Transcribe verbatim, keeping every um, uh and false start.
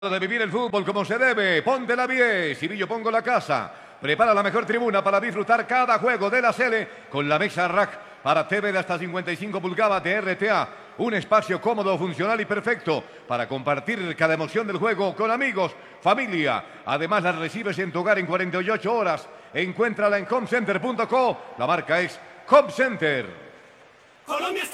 De vivir el fútbol como se debe, ponte la diez, Cirillo pongo la casa, prepara la mejor tribuna para disfrutar cada juego de la Sele con la mesa rack para T V de hasta cincuenta y cinco pulgadas de R T A, un espacio cómodo, funcional y perfecto para compartir cada emoción del juego con amigos, familia, además las recibes en tu hogar en cuarenta y ocho horas, encuéntrala en comcenter punto co, la marca es Comcenter. Colombia